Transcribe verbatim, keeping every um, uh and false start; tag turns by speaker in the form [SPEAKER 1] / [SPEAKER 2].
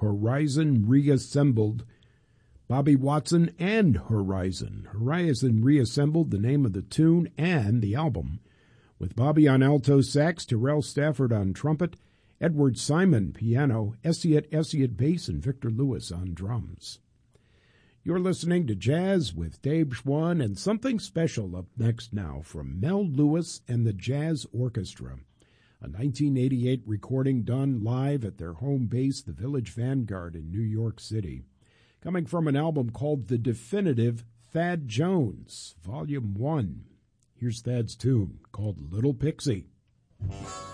[SPEAKER 1] Horizon Reassembled. Bobby Watson and Horizon. Horizon Reassembled, the name of the tune and the album, with Bobby on alto sax, Terrell Stafford on trumpet, Edward Simon piano, Essiet Essiet bass, and Victor Lewis on drums. You're listening to Jazz with Dave Schwann, and something special up next now from Mel Lewis and the Jazz Orchestra, a nineteen eighty-eight recording done live at their home base, the Village Vanguard in New York City, coming from an album called The Definitive Thad Jones, Volume one. Here's Thad's tune called Little Pixie.